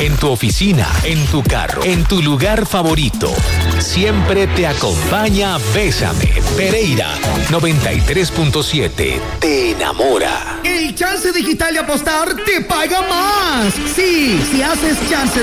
en tu oficina, en tu carro, en tu lugar favorito. Siempre te acompaña Bésame. Pereira 93.7 te enamora. El Chance Digital de apostar te paga más. Sí, si haces Chance